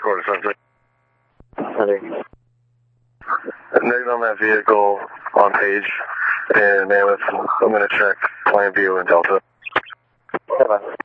quarter subject. Hunter. Negative on that vehicle on page and Mammoth. I'm going to check Plan View and Delta. Bye-bye.